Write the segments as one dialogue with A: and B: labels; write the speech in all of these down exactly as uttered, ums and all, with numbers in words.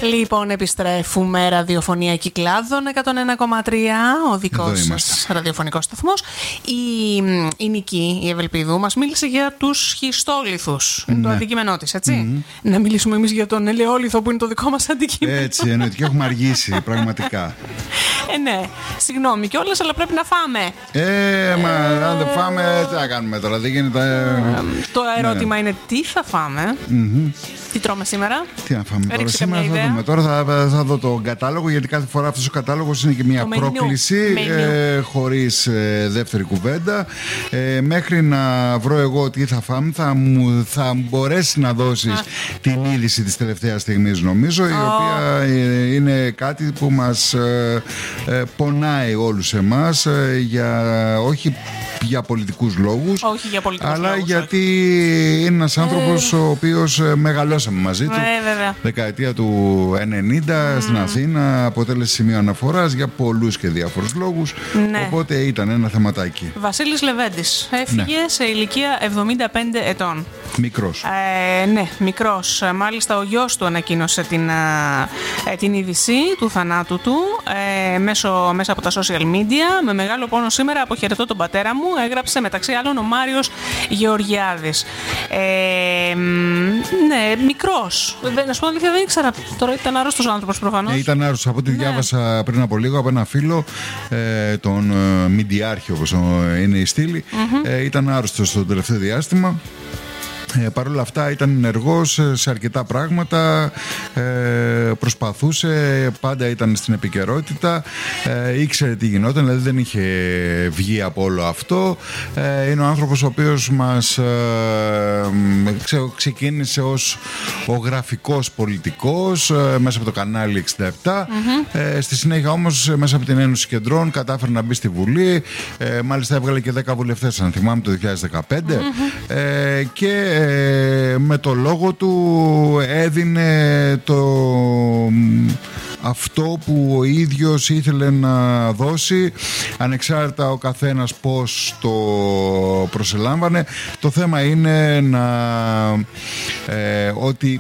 A: Λοιπόν, επιστρέφουμε. Ραδιοφωνία Κυκλάδων εκατόν ένα κόμμα τρία, ο δικός σας ραδιοφωνικός σταθμός. Η, η Νική, η Ευελπίδου, μας μίλησε για τους σχιστόλιθους. Είναι ναι. το αντικείμενό της, έτσι. Mm-hmm. Να μιλήσουμε εμείς για τον ελαιόλιθο που είναι το δικό μας αντικείμενο.
B: Έτσι, εννοείται. Και έχουμε αργήσει, πραγματικά.
A: Ε, ναι. Συγγνώμη κιόλας, αλλά πρέπει να φάμε.
B: Ε, μα αν δεν φάμε, τι θα κάνουμε τώρα, δεν γίνεται.
A: Ε, το ερώτημα ναι. είναι τι θα φάμε.
B: Mm-hmm.
A: Τι τρώμε σήμερα.
B: Τι να φάμε τώρα. Σήμερα θα δούμε. Τώρα θα, θα δω τον κατάλογο, γιατί κάθε φορά αυτός ο κατάλογος είναι και μια το πρόκληση ε, χωρίς ε, δεύτερη κουβέντα. Ε, μέχρι να βρω εγώ τι θα φάμε, θα, μου, θα μπορέσει να δώσεις Α. την είδηση της τελευταίας στιγμής, νομίζω, oh. η οποία ε, είναι κάτι που μας ε, ε, πονάει όλους εμάς, ε, για, όχι για πολιτικούς λόγους,
A: όχι για πολιτικούς
B: αλλά
A: λόγους,
B: γιατί
A: όχι.
B: είναι ένας άνθρωπος ε. ο οποίος μεγαλώσαμε μαζί του.
A: Ε, βέβαια.
B: Δεκαετία του ενενήντα mm. στην Αθήνα, αποτέλεσε σημείο αναφοράς για πολλούς και διάφορους λόγους. Ναι. Οπότε ήταν ένα θεματάκι.
A: Βασίλης Λεβέντης έφυγε ναι. σε ηλικία εβδομήντα πέντε ετών.
B: Μικρός.
A: Ε, ναι, μικρός. Μάλιστα ο γιος του ανακοίνωσε την, ε, την είδηση του θανάτου του ε, μέσω, μέσα από τα social media. Με μεγάλο πόνο σήμερα αποχαιρετώ τον πατέρα μου, έγραψε μεταξύ άλλων ο Μάριος Γεωργιάδης. Ε, ναι, μικρός. Να σου πω αλήθεια, δεν ήξερα. Τώρα ήταν άρρωστος άνθρωπος προφανώς.
B: Ε, ήταν άρρωστος. Από ό,τι ναι. διάβασα πριν από λίγο από ένα φίλο, ε, τον ε, Μιντιάρχη, όπως είναι η στήλη, mm-hmm. ε, ήταν άρρωστος στο τελευταίο διάστημα. Ε, Παρ' όλα αυτά ήταν ενεργός σε αρκετά πράγματα, ε, προσπαθούσε, πάντα ήταν στην επικαιρότητα, ε, ήξερε τι γινόταν, δηλαδή δεν είχε βγει από όλο αυτό. Ε, είναι ο άνθρωπος ο οποίος μας ε, ξε, ξεκίνησε ως ο γραφικός πολιτικός ε, μέσα από το κανάλι εξήντα επτά. Mm-hmm. Ε, στη συνέχεια όμως μέσα από την Ένωση Κεντρών κατάφερε να μπει στη Βουλή, ε, μάλιστα έβγαλε και δέκα βουλευτές, αν θυμάμαι, το δύο χιλιάδες δεκαπέντε. Mm-hmm. ε, και με το λόγο του έδινε το, αυτό που ο ίδιος ήθελε να δώσει, ανεξάρτητα ο καθένας πώς το προσελάμβανε. Το θέμα είναι να, ε, ότι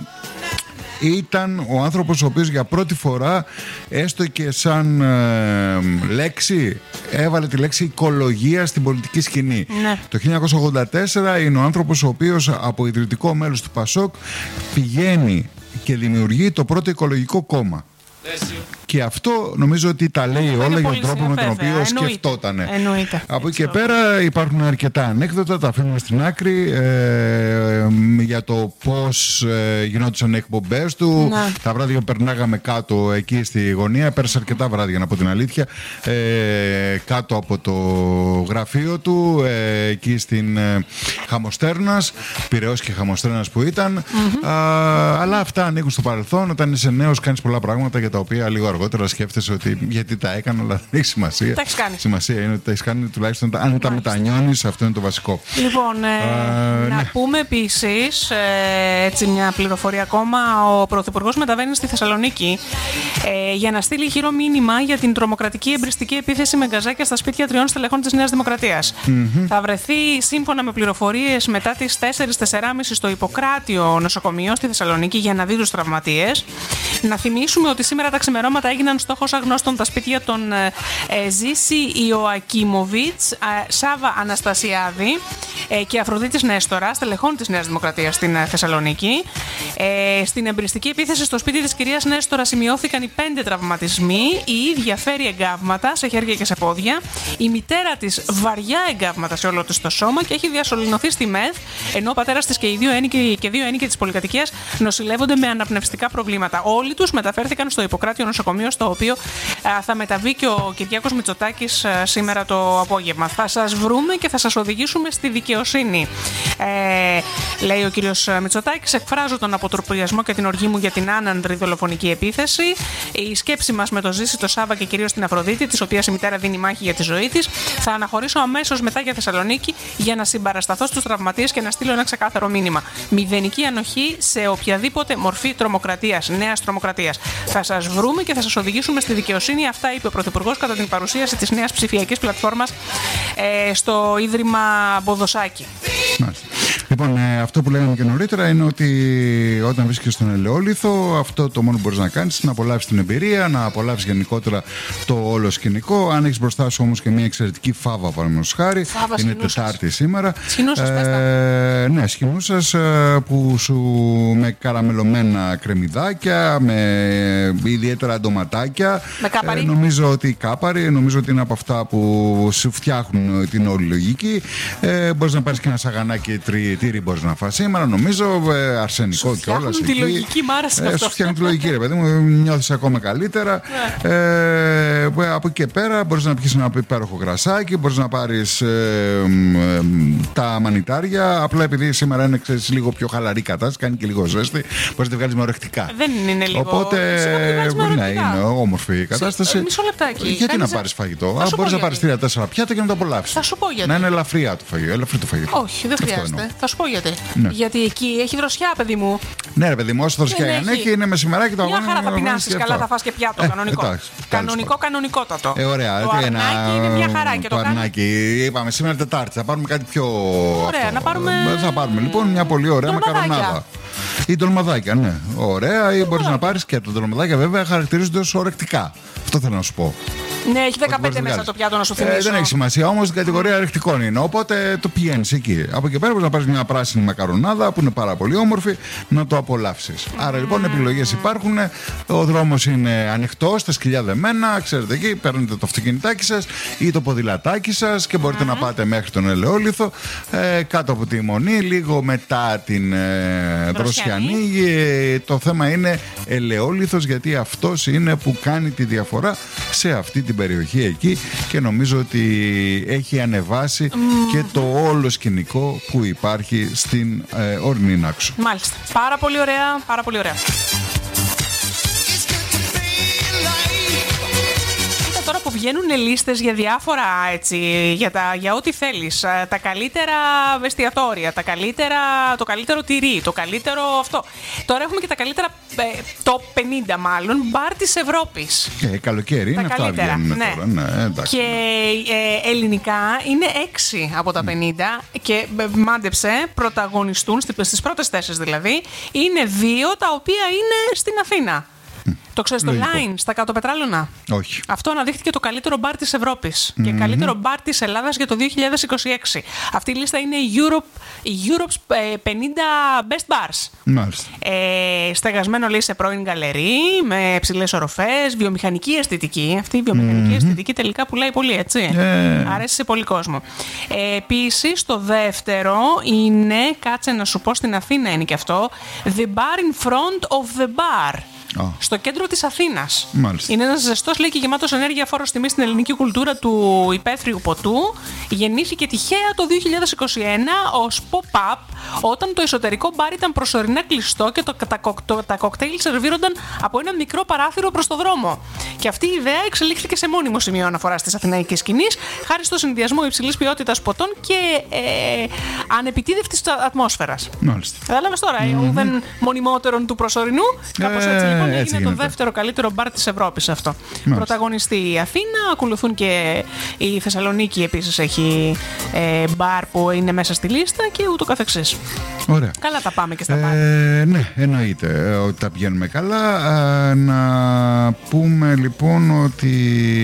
B: ήταν ο άνθρωπος ο οποίος για πρώτη φορά, έστω και σαν ε, λέξη, έβαλε τη λέξη οικολογία στην πολιτική σκηνή. Ναι. Το χίλια εννιακόσια ογδόντα τέσσερα είναι ο άνθρωπος ο οποίος από ιδρυτικό μέλος του Πασόκ πηγαίνει και δημιουργεί το πρώτο οικολογικό κόμμα. Και αυτό νομίζω ότι τα λέει είναι όλα για τον τρόπο με τον οποίο εννοείται. σκεφτότανε.
A: Εννοείται.
B: Από εκεί και πέρα υπάρχουν αρκετά ανέκδοτα, τα αφήνουμε στην άκρη, ε, για το πώς ε, γινόντουσαν οι εκπομπές του. Να. Τα βράδια περνάγαμε κάτω εκεί στη γωνία, πέρασε αρκετά βράδια, να πω την αλήθεια, ε, κάτω από το γραφείο του, ε, εκεί στην ε, Χαμοστέρνας, Πειραιώς και Χαμοστέρνας που ήταν. Mm-hmm. Α, αλλά αυτά ανήκουν στο παρελθόν. Όταν είσαι νέος κάνεις πολλά πράγματα για τα οποία λίγο αργότερα σκέφτεσαι ότι γιατί τα έκανα, αλλά δεν έχει σημασία.
A: Τα έχεις κάνει.
B: Σημασία είναι ότι τα έχεις κάνει, τουλάχιστον αν Μάλιστα. τα μετανιώνεις, αυτό είναι το βασικό.
A: Λοιπόν, ε, Α, να ναι. πούμε επίσης, ε, έτσι μια πληροφορία ακόμα, ο Πρωθυπουργός μεταβαίνει στη Θεσσαλονίκη ε, για να στείλει χειρό μήνυμα για την τρομοκρατική εμπριστική επίθεση με γκαζάκια στα σπίτια τριών στελεχών της Νέας Δημοκρατίας. Mm-hmm. Θα βρεθεί, σύμφωνα με πληροφορίες, μετά τις τέσσερις με τέσσερις και μισή στο Ιπποκράτιο νοσοκομείο στη Θεσσαλονίκη για να δει τους τραυματίες. Να θυμίσουμε ότι σήμερα τα ξημερώματα έγιναν στόχος αγνώστων τα σπίτια των ε, Ζήση Ιωακίμοβιτς, ε, Σάβα Αναστασιάδη ε, και Αφροδίτης Νέστορα, στελεχών της Νέας Δημοκρατίας στην ε, Θεσσαλονίκη. Ε, στην εμπριστική επίθεση στο σπίτι της κυρίας Νέστορα σημειώθηκαν οι πέντε τραυματισμοί. Η ίδια φέρει εγκάβματα σε χέρια και σε πόδια. Η μητέρα της βαριά εγκάβματα σε όλο της το σώμα και έχει διασωληνωθεί στη ΜΕΘ, ενώ ο πατέρας της και οι δύο ένοικοι, και δύο ένοικοι της πολυκατοικίας νοσηλεύονται με αναπνευστικά προβλήματα. Όλοι τους μεταφέρθηκαν στο Ιπποκράτιο νοσοκομείο, στο οποίο α, θα μεταβεί και ο Κυριάκος Μητσοτάκης α, σήμερα το απόγευμα. Θα σας βρούμε και θα σας οδηγήσουμε στη δικαιοσύνη, ε, λέει ο κύριος Μητσοτάκης. Εκφράζω τον αποτροπιασμό και την οργή μου για την άνανδρη δολοφονική επίθεση. Η σκέψη μας με το Ζήση, το Σάβα και κυρίως την Αφροδίτη, της οποίας η μητέρα δίνει μάχη για τη ζωή της. Θα αναχωρήσω αμέσως μετά για Θεσσαλονίκη για να συμπαρασταθώ στους τραυματίες και να στείλω ένα ξεκάθαρο μήνυμα. Μηδενική ανοχή σε οποιαδήποτε μορφή τρομοκρατίας, νέας τρομοκρατίας. Θα σας βρούμε και θα σας οδηγήσουμε στη δικαιοσύνη. Αυτά είπε ο Πρωθυπουργός κατά την παρουσίαση της νέας ψηφιακής πλατφόρμας ε, στο Ίδρυμα Μποδοσάκη.
B: Μάλιστα. Λοιπόν, ε, αυτό που λέγαμε και νωρίτερα είναι ότι όταν βρίσκεσαι στον ελαιόλιθο, αυτό το μόνο που μπορείς να κάνεις είναι να απολαύσεις την εμπειρία, να απολαύσεις γενικότερα το όλο σκηνικό. Αν έχεις μπροστά σου όμως και μια εξαιρετική φάβα, παραδείγματος χάρη, είναι Τετάρτη σήμερα.
A: Σχοινούσας,
B: ε,
A: πες τα.
B: Ναι, σχοινούσας που σου με καραμελωμένα κρεμμυδάκια, με ιδιαίτερα ντοματάκια.
A: Με κάπαρι.
B: Ε, νομίζω ότι κάπαρι, νομίζω ότι είναι από αυτά που σου φτιάχνουν την όλη λογική. Ε, μπορείς να πάρεις και ένα σαγανάκι τρι, τύρι, μπορείς να φας σήμερα, νομίζω. Ε, αρσενικό και όλα.
A: Τη λογική, μ' άρεσε αυτό.
B: Σου φτιάχνουν τη λογική, ρε παιδί μου, νιώθεις ακόμα καλύτερα.
A: Ναι.
B: Ε, από εκεί και πέρα μπορείς να πιεις ένα υπέροχο κρασάκι, μπορείς να πάρεις ε, ε, τα μανιτάρια. Απλά επειδή σήμερα είναι, ξέρεις, λίγο πιο χαλαρή κατάσταση, κάνει και λίγο ζέστη, μπορείς να τη βγάλεις με ορεκτικά.
A: Δεν είναι λίγο.
B: Οπότε ναι, είναι όμορφη η κατάσταση.
A: Μισό λεπτάκι.
B: Γιατί
A: Κάνεις...
B: να πάρεις φαγητό. Μπορείς να πάρεις τρία τέσσερα πιάτα και να το απολαύσεις.
A: Θα σου πω γιατί.
B: Να είναι ελαφριά το φαγητό. Ελαφρύ το φαγητό.
A: Όχι, δεν χρειάζεται. Θα σου πω γιατί.
B: Ναι.
A: Γιατί εκεί έχει δροσιά, παιδί μου.
B: Ναι, ρε παιδί μου, όσο δροσιά αν έχει, είναι μεσημεράκι το αγώνα.
A: Μια χαρά θα πεινάσεις καλά, θα φας και πιάτο.
B: Ε,
A: κανονικό.
B: Εντάξει,
A: κανονικό, κανονικότατο.
B: Ε, ωραία.
A: Το
B: ένα...
A: αρνάκι είναι μια χαρά και το,
B: το
A: κάνει.
B: αρνάκι. Είπαμε σήμερα Τετάρτη. Θα πάρουμε κάτι πιο.
A: Ωραία,
B: αυτό.
A: να πάρουμε.
B: Θα πάρουμε λοιπόν μια πολύ ωραία μακαρονάδα. Ή ντολμαδάκια, ναι. Ωραία, ή μπορείς να πάρεις και τα ντολμαδάκια, βέβαια χαρακτηρίζονται ως ορεκτικά. Αυτό θέλω να σου πω.
A: Ναι, έχει δεκαπέντε μέσα το πιάτο, να σου θυμίσω.
B: Ε, δεν έχει σημασία, όμως την κατηγορία ρεκτικών είναι. Οπότε το πηγαίνεις εκεί. Από εκεί πέρα μπορείς να πάρεις μια πράσινη μακαρονάδα που είναι πάρα πολύ όμορφη, να το απολαύσεις. Mm. Άρα λοιπόν επιλογές υπάρχουν. Ο δρόμος είναι ανοιχτός, τα σκυλιά δεμένα. Ξέρετε εκεί, παίρνετε το αυτοκινητάκι σας ή το ποδηλατάκι σας και μπορείτε mm. να πάτε μέχρι τον ελαιόλιθο. Ε, κάτω από τη Μονή, λίγο μετά την ε, Δροσιανή. Το θέμα είναι ελαιόλιθος, γιατί αυτός είναι που κάνει τη διαφορά σε αυτή την περιοχή εκεί και νομίζω ότι έχει ανεβάσει mm. και το όλο σκηνικό που υπάρχει στην ε, ορεινή Νάξο.
A: Μάλιστα. Πάρα πολύ ωραία, πάρα πολύ ωραία. Τώρα που βγαίνουν λίστες για διάφορα, έτσι, για, τα, για ό,τι θέλεις, τα καλύτερα εστιατόρια, τα καλύτερα, το καλύτερο τυρί, το καλύτερο αυτό. Τώρα έχουμε και τα καλύτερα ε, top πενήντα μάλλον μπαρ της Ευρώπης.
B: Ε, καλοκαίρι
A: τα
B: είναι
A: καλύτερα,
B: αυτά βγαίνουν
A: ναι.
B: Τώρα. Ναι, εντάξει.
A: Και ε, ελληνικά είναι έξι από τα πενήντα και ε, μάντεψε, πρωταγωνιστούν στις πρώτες θέσεις δηλαδή, είναι δύο τα οποία είναι στην Αθήνα. Το ξέρεις το Line στα κάτω πετράλωνα?
B: Όχι.
A: Αυτό αναδείχθηκε το καλύτερο μπαρ της Ευρώπης mm-hmm. και καλύτερο μπαρ της Ελλάδας για το δύο χιλιάδες είκοσι έξι. Αυτή η λίστα είναι η Europe, η Europe's πενήντα Best Bars.
B: Μάλιστα.
A: Ε, στεγασμένο λέει σε πρώην γκαλερί, με ψηλές οροφές, βιομηχανική αισθητική. Αυτή η βιομηχανική mm-hmm. αισθητική τελικά πουλάει πολύ, έτσι. Yeah. Αρέσει σε πολύ κόσμο. Ε, επίσης, το δεύτερο είναι, κάτσε να σου πω, στην Αθήνα είναι και αυτό, The Bar in Front of the Bar. Oh. Στο κέντρο της Αθήνας.
B: Μάλιστα.
A: Είναι ένας ζεστός, λέει, και γεμάτος ενέργεια φόρος τιμή στην ελληνική κουλτούρα του υπαίθριου ποτού. Γεννήθηκε τυχαία το δύο χιλιάδες είκοσι ένα ως pop-up, όταν το εσωτερικό μπαρ ήταν προσωρινά κλειστό και το, τα, το, τα κοκτέιλ σερβίρονταν από ένα μικρό παράθυρο προς το δρόμο. Και αυτή η ιδέα εξελίχθηκε σε μόνιμο σημείο αναφοράς της αθηναϊκής σκηνής, χάρη στο συνδυασμό υψηλής ποιότητας ποτών και ε, ανεπιτίδευτης ατμόσφαιρας.
B: Μάλιστα.
A: Κατάλαβες τώρα, mm-hmm. ουδέν μονιμότερον του προσωρινού. Κάπως έτσι λοιπόν έγινε
B: γίνεται.
A: Το δεύτερο καλύτερο μπαρ της Ευρώπης αυτό. Μάλιστα. Πρωταγωνιστεί η Αθήνα, ακολουθούν και η Θεσσαλονίκη, επίσης έχει ε, μπαρ που είναι μέσα στη λίστα και ούτω καθεξής.
B: Ωραία.
A: Καλά τα πάμε και στα
B: ε,
A: μπαρ.
B: Ναι, εννοείται ότι τα πηγαίνουμε καλά. Ε, να πούμε λοιπόν ότι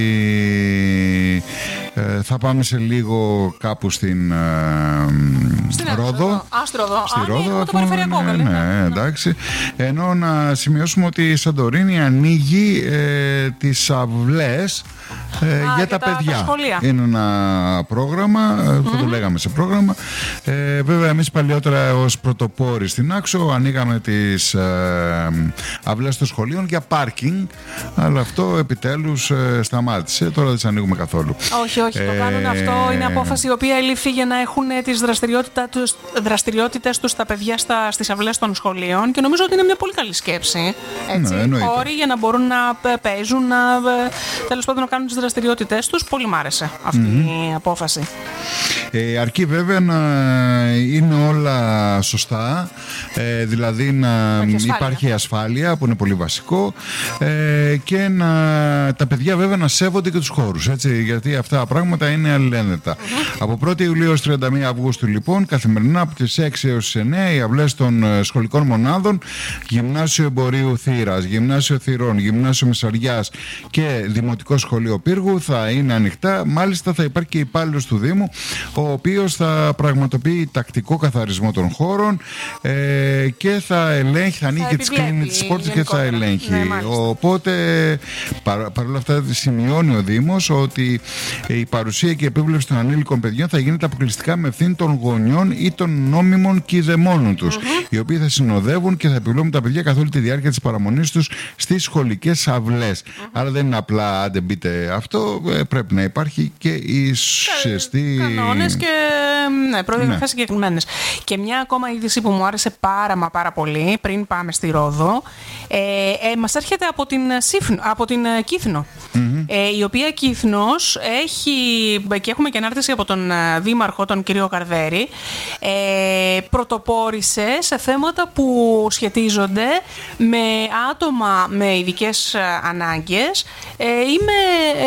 B: ε, θα πάμε σε λίγο κάπου στην, ε,
A: στην
B: Ρόδο.
A: Α, στη Ρόδο.
B: Στη
A: Α,
B: Ρόδο,
A: ναι, το περιφερειακό,
B: ναι, ναι, εντάξει. Ενώ να σημειώσουμε ότι η Σαντορίνη ανοίγει ε, τις αυλές ε, Α, για, για τα, τα παιδιά.
A: Τα
B: είναι ένα πρόγραμμα, mm-hmm. θα το λέγαμε σε πρόγραμμα. Ε, βέβαια, εμείς παλιότερα ως πρωτοπόροι στην Άξο ανοίγαμε τις ε, αυλές των σχολείων για πάρκινγκ, αλλά αυτό επιτέλους ε, σταμάτησε. Τώρα δεν τις ανοίγουμε καθόλου.
A: Όχι, όχι, ε, το κάνουν αυτό. Είναι απόφαση η οποία ελήφθη για να έχουν τις δραστηριότητες τους τα παιδιά στα, στις αυλές των σχολείων και νομίζω ότι είναι μια πολύ καλή σκέψη. Έτσι,
B: ναι,
A: χώροι για να μπορούν να παίζουν, να, τέλος πάντων να κάνουν τις δραστηριότητες τους. Πολύ μ' άρεσε αυτή mm-hmm. η απόφαση.
B: Ε, αρκεί βέβαια να είναι όλα σωστά, ε, δηλαδή να
A: ασφάλεια.
B: υπάρχει ασφάλεια που είναι πολύ βασικό, ε, και να, τα παιδιά βέβαια να σέβονται και τους χώρους, έτσι, γιατί αυτά τα πράγματα είναι αλληλένδετα. Mm-hmm. Από πρώτη Ιουλίου έως τριάντα μία Αυγούστου λοιπόν, καθημερινά από τις έξι έως τις εννέα οι αυλές των σχολικών μονάδων, Γυμνάσιο Εμπορίου Θήρας, Γυμνάσιο Θηρών, Γυμνάσιο Μεσαριάς και Δημοτικό Σχολείο Πύργου θα είναι ανοιχτά. Μάλιστα θα υπάρχει και υπάλληλος του Δήμου, ο οποίος θα πραγματοποιεί τακτικό καθαρισμό των χώρων, ε, και θα ελέγχει, θα ανοίγει και τις κλείνει τις πόρτες και θα ελέγχει. Ναι, οπότε παρ' παρ' όλα αυτά σημειώνει ο Δήμος ότι η παρουσία και η επίβλεψη των ανήλικων παιδιών θα γίνεται αποκλειστικά με ευθύνη των γονιών ή των νόμιμων κηδεμόνων τους, mm-hmm. οι οποίοι θα συνοδεύουν και θα επιβλέπουν τα παιδιά καθ' όλη τη διάρκεια της παραμονής τους στις σχολικές αυλές. Mm-hmm. Άρα δεν είναι απλά άντε μπείτε αυτό, πρέπει να υπάρχει και η σωστή.
A: Κανόνες και ναι, προδιαγραφές ναι. συγκεκριμένες. Και μια ακόμα είδηση που μου άρεσε πάρα μα πάρα πολύ πριν πάμε στη Ρόδο, ε, ε, μας έρχεται από την, Σύφνο, από την Κύθνο, mm-hmm. ε, η οποία Κύθνος έχει, και έχουμε και ανάρτηση από τον Δήμαρχο, τον κύριο Γαρδέρη, ε, πρωτοπόρησε σε θέματα που σχετίζονται με άτομα με ειδικές ανάγκες ε, ή με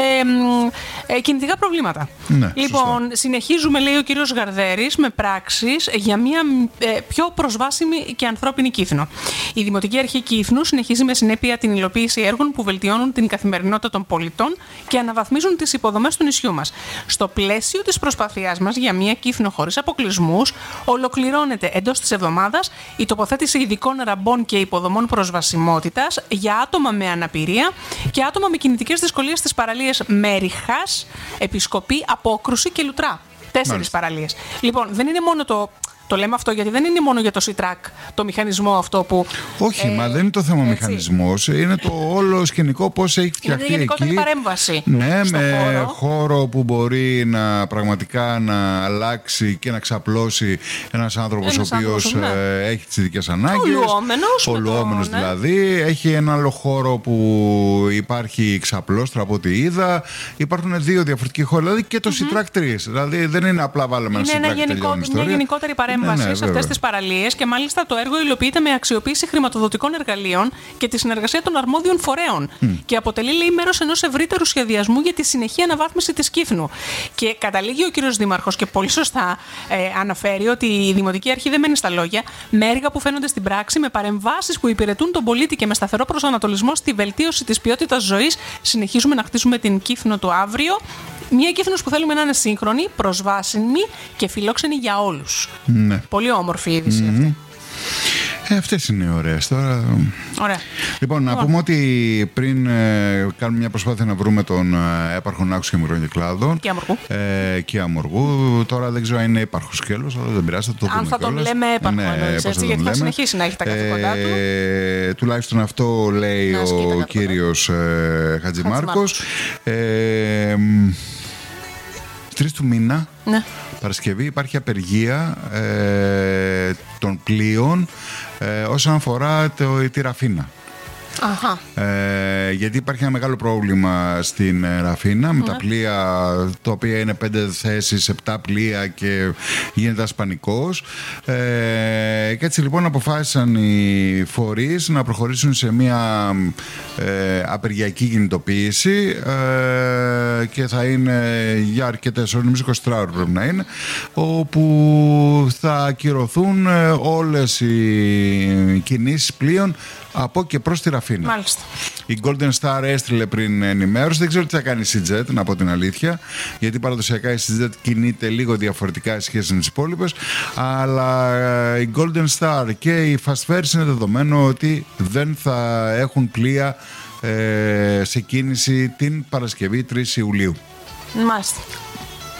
A: ε, ε, κινητικά προβλήματα.
B: Ναι,
A: λοιπόν,
B: σωστά.
A: συνεχίζουμε, λέει ο κύριος Γαρδέρης, με πράξεις για μια ε, πιο προσβάσιμη και ανθρώπινη Κύθνο. Η Δημοτική Αρχή Κύθνου συνεχίζει με συνέπεια την υλοποίηση έργων που βελτιώνουν την καθημερινότητα των πολιτών και αναβαθμίζουν τις υποδομές του νησιού μας. Στο πλαίσιο της προσπαθειάς μας για μια Κύθνο χωρίς αποκλεισμούς, ολοκληρώνεται εντός της εβδομάδας η τοποθέτηση ειδικών ραμπών και υποδομών προσβασιμότητας για άτομα με αναπηρία και άτομα με κινητικές δυσκολίες στις παραλίες Μέριχας, Επισκοπή, Απόκρουση και Λουτρά. Τέσσερις παραλίες. Λοιπόν, δεν είναι μόνο το. Το λέμε αυτό γιατί δεν είναι μόνο για το Σιτράκ, το μηχανισμό αυτό που.
B: Όχι, ε, μα δεν είναι το θέμα μηχανισμός. Είναι το όλο σκηνικό πώς έχει φτιαχτεί εκεί. Είναι
A: γενικότερη παρέμβαση.
B: Ναι, με
A: χώρο.
B: χώρο που μπορεί να πραγματικά να αλλάξει και να ξαπλώσει ένας άνθρωπος ο οποίος ναι. ε, έχει τις ειδικές ανάγκες.
A: Ολουόμενος.
B: Ολουόμενος το, δηλαδή. Ναι. Έχει ένα άλλο χώρο που υπάρχει ξαπλώστρα από ό,τι είδα. Υπάρχουν δύο διαφορετικοί χώροι. Δηλαδή και το mm-hmm. Σιτράκ τρία. Δηλαδή δεν είναι απλά βάλαμε ένα Σιτράκ τρία. Είναι μια
A: γενικότερη παρέμβαση. Ναι, ναι, σε αυτές τις παραλίες και μάλιστα το έργο υλοποιείται με αξιοποίηση χρηματοδοτικών εργαλείων και τη συνεργασία των αρμόδιων φορέων mm. και αποτελεί, λέει, μέρος ενός ευρύτερου σχεδιασμού για τη συνεχή αναβάθμιση της Κύθνου. Και καταλήγει ο κύριος Δήμαρχος και πολύ σωστά ε, αναφέρει ότι η Δημοτική Αρχή δεν μένει στα λόγια, με έργα που φαίνονται στην πράξη, με παρεμβάσεις που υπηρετούν τον πολίτη και με σταθερό προσανατολισμό στη βελτίωση της ποιότητας ζωής, συνεχίζουμε να χτίσουμε την Κύθνο του αύριο. Μια Κύθνος που θέλουμε να είναι σύγχρονη, προσβάσιμη και φιλόξενη για όλους.
B: Ναι.
A: Πολύ όμορφη είδηση
B: mm-hmm.
A: αυτή.
B: Ε, αυτές είναι ωραίες τώρα.
A: Ωραία.
B: Λοιπόν, να πούμε ότι πριν ε, κάνουμε μια προσπάθεια να βρούμε τον ε, έπαρχο Νάκους και Μικρών Κυκλάδων
A: και Αμοργού.
B: Ε, και Αμοργού. Τώρα δεν ξέρω αν είναι έπαρχος σκέλος, αλλά δεν πειράζει, θα το δούμε.
A: Αν θα τον
B: κιόλας.
A: λέμε έπαρχο,
B: ναι,
A: εννοείς, έτσι, γιατί θα συνεχίσει να έχει τα καθήκοντά του.
B: Ε, τουλάχιστον αυτό λέει να, ο, ο κύριος ε, Χατζημάρκος. Ε, τρεις του μήνα, ναι. Παρασκευή, υπάρχει απεργία ε, των πλοίων ε, όσον αφορά το, τη Ραφίνα.
A: Αχα.
B: Ε, γιατί υπάρχει ένα μεγάλο πρόβλημα στην Ραφίνα με ναι. τα πλοία, τα οποία είναι πέντε θέσεις, επτά πλοία και γίνεται ένας πανικός. Ε, και έτσι λοιπόν αποφάσισαν οι φορείς να προχωρήσουν σε μια ε, απεργιακή κινητοποίηση ε, και θα είναι για αρκετές ώρες, νομίζω είκοσι τέσσερις ώρες πρέπει να είναι, όπου θα ακυρωθούν όλες οι κινήσεις πλοίων από και προς τη Ραφίνα.
A: Μάλιστα.
B: Η Golden Star έστειλε πριν ενημέρωση. Δεν ξέρω τι θα κάνει η Seajet, να πω την αλήθεια, γιατί παραδοσιακά η Seajet κινείται λίγο διαφορετικά σε σχέση με τις υπόλοιπες. Αλλά η Golden Star και η Fast Fares είναι δεδομένο ότι δεν θα έχουν πλοία ε, σε κίνηση την Παρασκευή τρεις Ιουλίου.
A: Μάλιστα.